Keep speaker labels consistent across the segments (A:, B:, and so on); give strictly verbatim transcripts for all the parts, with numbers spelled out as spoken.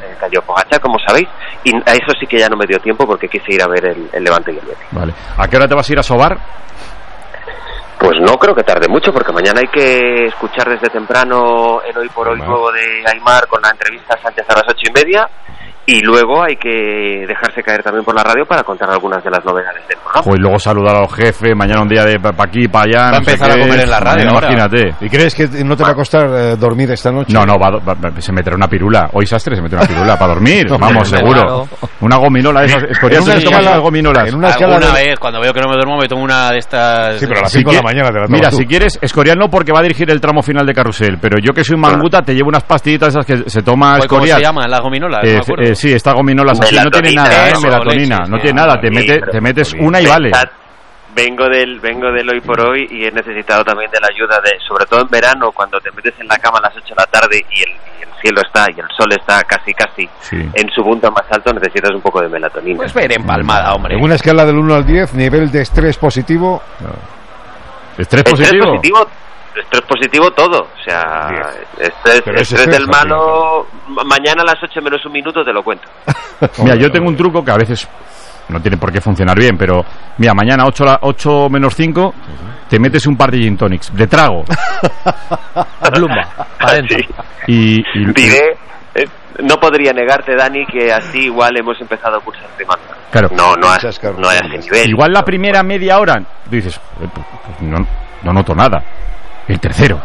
A: eh, cayó Pogačar, como sabéis, y a eso sí que ya no me dio tiempo porque quise ir a ver el, el Levante y el Betis.
B: Vale. ¿A qué hora te vas a ir a sobar?
A: Pues no creo que tarde mucho, porque mañana hay que escuchar desde temprano el Hoy por Hoy nuevo de Aimar con la entrevista a Sánchez a las ocho y media. Y luego hay que dejarse caer también por la radio para contar algunas de las novedades del programa.
B: Pues luego saludar a los jefes, mañana un día de pa' aquí, pa' allá.
C: Va a
B: no
C: empezar
B: sé
C: a comer
B: qué.
C: en la radio.
B: Imagínate.
D: ¿Y crees que no te va a costar eh, dormir esta noche?
B: No, no, va, va, va, se meterá una pirula. Hoy Sastre se mete una pirula para dormir.
D: No,
B: vamos,
D: claro.
B: seguro. Una gominola. Esas, Escorial
D: En una
B: se toma
D: escala-
B: las gominolas.
D: en una escala
C: Alguna
D: de-
C: vez, cuando veo que no me duermo, me tomo una de estas...
D: Sí, pero a las
B: Si
D: cinco de la
B: quie-
D: mañana te la tomas
B: Mira,
D: tú.
B: si quieres, Escorial no, porque va a dirigir el tramo final de Carrusel. Pero yo que soy manguta, te llevo unas pastillitas esas que se toma
C: Joder, ¿cómo
B: Escorial.
C: se llaman? Las gominolas, no
B: Eh,
C: me acuerdo.
B: eh, sí, estas gominolas así no tiene
A: Melatonina,
B: nada, ¿eh?
A: eso,
B: Melatonina,
C: leche,
B: no
C: sí,
B: tiene nada, te,
A: sí,
B: mete,
A: pero-
B: te metes una y vale.
A: Pensad, Vengo del, vengo del Hoy por Hoy y he necesitado también de la ayuda de, sobre todo en verano, cuando te metes en la cama a las ocho de la tarde y el, y el cielo está, y el sol está casi casi
B: Sí.
A: en su punto más alto, necesitas un poco de melatonina.
C: Pues ver empalmada, hombre.
D: En una escala del uno al diez, nivel de estrés positivo.
B: Estrés
A: Estrés
B: positivo.
A: positivo, estrés positivo todo, o sea, estrés,
D: Pero es
A: estrés
D: estrés,
A: del malo, ma- mañana a las ocho menos un minuto te lo cuento.
B: Mira, yo tengo un truco que a veces no tiene por qué funcionar bien, pero mira, mañana ocho menos cinco te metes un par de gin tonics de trago
C: Plumba, adentro.
A: Sí.
B: y, y-
A: Diré, eh, no podría negarte, Dani, que así igual hemos empezado a cursar semana.
B: Claro.
A: No, no, a,
D: Muchas
A: no a ese nivel.
B: igual la primera media hora dices, "Eh, pues, pues, no, no noto nada. El tercero.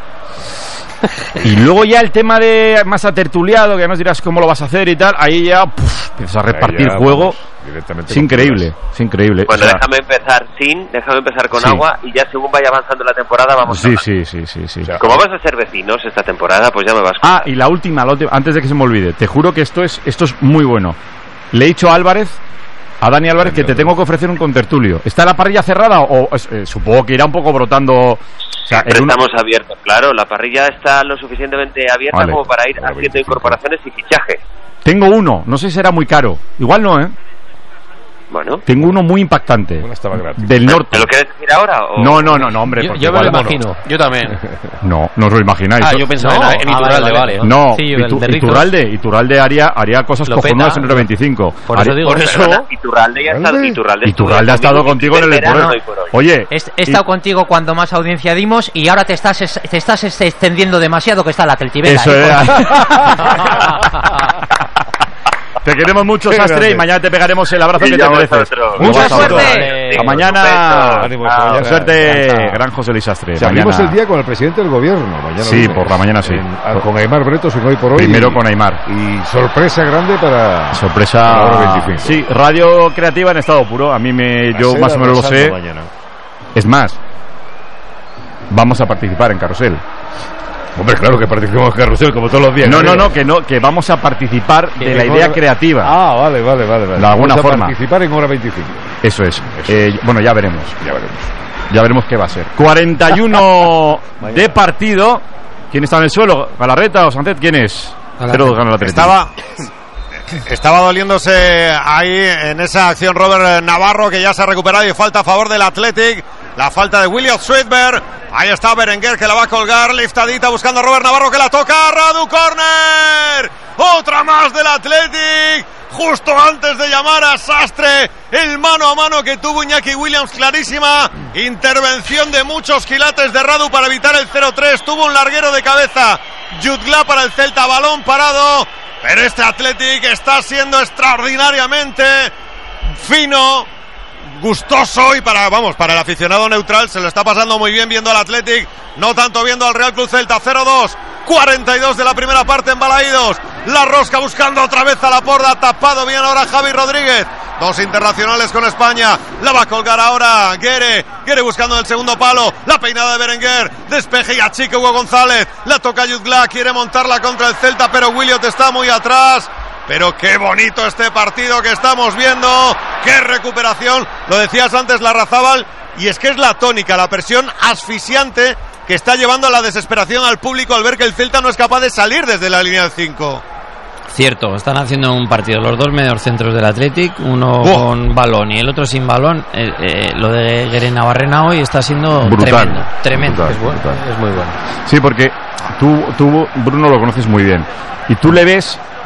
B: Y luego ya el tema de más atertuliado, que además dirás cómo lo vas a hacer y tal, ahí ya puf, empiezas a repartir
D: Ya,
B: juego.
D: vamos, directamente
B: Es
D: con
B: increíble,
D: todas.
B: es increíble.
A: Bueno,
B: O sea,
A: déjame empezar sin, déjame empezar con
B: Sí.
A: agua y ya según vaya avanzando la temporada vamos a
B: sí,
A: hablar.
B: sí, sí, sí, sí.
D: O sea,
A: Como vas a ser vecinos esta temporada, pues ya me vas
B: Ah, y la última, la última, antes de que se me olvide, te juro que esto es, esto es muy bueno. Le he dicho a Álvarez, a Dani Álvarez, que te tengo que ofrecer un contertulio. ¿Está la parrilla cerrada o eh, supongo que irá un poco brotando? O sea,
A: Pero
B: en una-
A: estamos abiertos, claro, la parrilla está lo suficientemente abierta
B: Vale.
A: como para ir
D: Bueno,
A: haciendo
D: veinticinco.
A: incorporaciones y fichajes.
B: Tengo uno, no sé si será muy caro. Igual no, ¿eh?
A: Bueno,
B: Tengo uno muy impactante.
D: Bueno, estaba gratis.
B: Del norte.
A: ¿me lo quieres decir ahora? O...
B: No, no, no, no, hombre.
C: Yo,
B: porque
C: yo me lo
B: igual-
C: imagino. Yo también.
B: No, no os lo imagináis.
C: Ah, yo pensaba
E: No,
C: en, en
E: ah,
C: Iturralde,
E: vale,
C: vale.
E: vale.
B: No,
E: Sí,
B: Itu-
E: el de Rizos.
B: Iturralde, Iturralde haría, haría cosas
E: Lo
B: cojonudas
E: peta.
B: en el veinticinco.
E: Por
B: Haría-
E: eso digo.
C: Por eso-
A: Perdona, Iturralde ya ha estado,
D: ¿Dónde?
A: Iturralde,
B: Iturralde ha estado contigo en el
A: verano
B: Hoy
A: Hoy por Hoy.
B: Oye,
E: He, he estado contigo cuando más audiencia dimos y ahora te estás es- te estás es- extendiendo demasiado que está la Celtibela.
B: eso
E: ¿eh?
B: era. Te queremos mucho,
D: Qué
B: Sastre,
D: grande.
B: y mañana te pegaremos el abrazo
A: Y
B: que
A: ya
B: te mereces.
A: vosotros.
E: ¡Mucha
B: Vamos a
E: suerte!
B: otro.
A: Vale,
B: Hasta mañana.
A: perfecto.
D: Ánimo, hasta mañana.
B: Suerte,
D: Descansa.
B: gran José Luis Sastre.
D: Si abrimos
B: Mañana-
D: el día con el presidente del gobierno. Mañana
B: Sí,
D: lunes.
B: por la mañana sí.
D: En- a- con Aimar Bretos en Hoy por Hoy.
B: Primero
D: y-
B: con Aimar.
D: Y sorpresa grande para.
B: Sorpresa.
D: A la hora veinticinco.
B: Sí, radio creativa en estado puro. A mí me, yo
D: Hacer
B: más o menos lo
D: arrasando
B: sé.
D: mañana.
B: Es más, vamos a participar en Carrusel.
D: Hombre, claro que participamos en Carrusel como todos los días.
B: No, no,
D: creo.
B: no, que no, que vamos a participar de la
D: En
B: idea
D: hora-
B: creativa.
D: Ah, vale, vale, vale. vale.
B: De alguna
D: Vamos a
B: forma.
D: participar en hora veinticinco.
B: Eso es.
D: Eso.
B: Eh, bueno, ya veremos.
D: Ya veremos.
B: Ya veremos qué va a ser. cuarenta y uno
D: Mañana.
B: de partido. ¿Quién está en el suelo? ¿Galarreta o Sancet? ¿Quién es? cero dos gana el Atlético.
F: Estaba, estaba doliéndose ahí en esa acción Robert Navarro, que ya se ha recuperado y falta a favor del Athletic. La falta de William Sweetberg. Ahí está Berenguer, que la va a colgar, liftadita buscando a Robert Navarro, que la toca. Radu Corner. Otra más del Athletic. Justo antes de llamar a Sastre, el mano a mano que tuvo Iñaki Williams, clarísima. Intervención de muchos quilates de Radu para evitar el cero tres. Tuvo un larguero de cabeza Jutgla para el Celta, balón parado. Pero este Athletic está siendo extraordinariamente fino, gustoso, y para, vamos, para el aficionado neutral se lo está pasando muy bien viendo al Athletic, no tanto viendo al Real Club Celta. Cero dos, cuarenta y dos de la primera parte en Balaídos. La rosca buscando otra vez a la porra, tapado bien ahora Javi Rodríguez. Dos internacionales con España, la va a colgar ahora Guere, Guere buscando el segundo palo, la peinada de Berenguer, despeje y achique Hugo González, la toca Jutgla, quiere montarla contra el Celta, pero Williot está muy atrás. Pero qué bonito este partido que estamos viendo, qué recuperación, lo decías antes, Larrazábal, y es que es la tónica, la presión asfixiante que está llevando a la desesperación al público al ver que el Celta no es capaz de salir desde la línea del cinco.
E: Cierto, están haciendo un partido los dos mediocentros del Athletic, uno
F: ¡Oh!
E: con balón y el otro sin balón. Eh, eh, lo de Guere Navarrena hoy está siendo
B: Brutal.
E: tremendo, tremendo.
B: Brutal,
E: Es bueno,
B: brutal.
E: es muy bueno.
B: Sí, porque tú, tú, Bruno, lo conoces muy bien. Y tú le ves